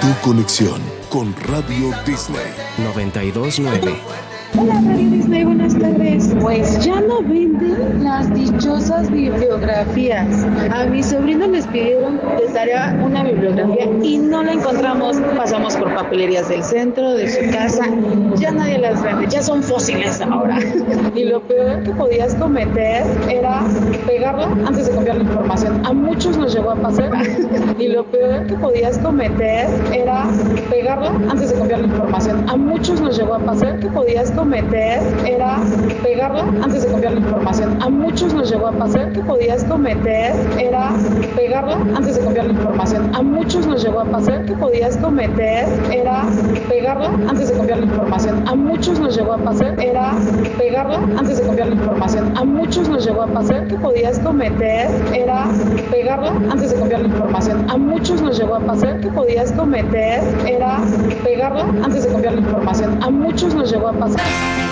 Tu conexión con Radio Disney 92.9. Hola Radio Disney, buenas tardes. Pues ya no venden las dichosas bibliografías. A mis sobrinos les pidieron de tarea una bibliografía y no la encontramos. Pasamos por papelerías del centro, de su casa, ya nadie las vende, ya son fósiles ahora. Y lo peor que podías cometer era pegarla antes de copiar la información. A muchos nos llegó a pasar. Y lo peor que podías cometer era pegarla antes de copiar la información. A muchos nos llegó a pasar que podías cometer era pegarla antes de copiar la información. A muchos nos llegó a pasar que podías cometer era pegarla antes de copiar la información. A muchos nos llegó a pasar que podías cometer era pegarla antes de copiar la información. A muchos nos llegó a pasar era pegarla antes de copiar la información. A muchos nos llegó a pasar que podías cometer era pegarla antes de copiar la información. A muchos nos llegó a pasar que podías cometer era pegarla antes de copiar la información. A muchos nos llegó a pasar